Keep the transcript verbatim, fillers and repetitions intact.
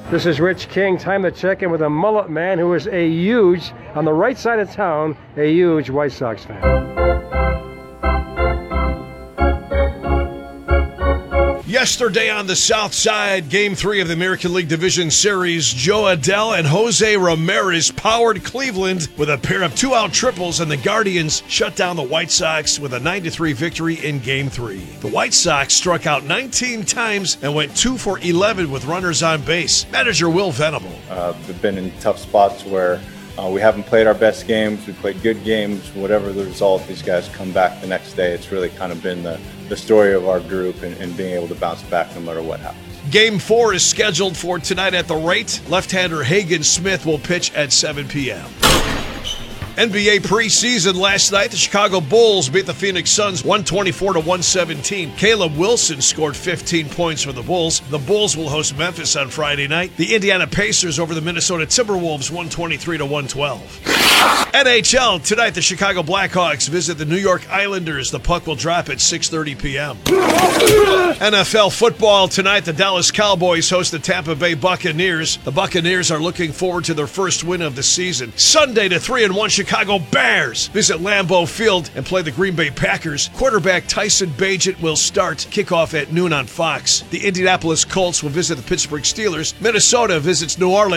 This is Rich King. Time to check in with a mullet man who is a huge, on the right side of town, a huge White Sox fan. Yesterday on the South Side, Game three of the American League Division Series, Jo Adell and Jose Ramirez powered Cleveland with a pair of two-out triples, and the Guardians shut down the White Sox with a nine to three victory in Game three. The White Sox struck out nineteen times and went two for eleven with runners on base. Manager Will Venable. Uh, we've been in tough spots where uh, we haven't played our best games. We played good games. Whatever the result, these guys come back the next day. It's really kind of been the the story of our group and, and being able to bounce back no matter what happens. Game four is scheduled for tonight at the rate. Left-hander Hagen Smith will pitch at seven p.m. N B A preseason last night, the Chicago Bulls beat the Phoenix Suns one twenty-four to one seventeen. Caleb Wilson scored fifteen points for the Bulls. The Bulls will host Memphis on Friday night. The Indiana Pacers over the Minnesota Timberwolves one twenty-three to one twelve. N H L tonight, the Chicago Blackhawks visit the New York Islanders. The puck will drop at six thirty p.m. N F L football tonight, the Dallas Cowboys host the Tampa Bay Buccaneers. The Buccaneers are looking forward to their first win of the season. Sunday, the three and one Chicago Bears visit Lambeau Field and play the Green Bay Packers. Quarterback Tyson Bagent will start. Kickoff at noon on Fox. The Indianapolis Colts will visit the Pittsburgh Steelers. Minnesota visits New Orleans.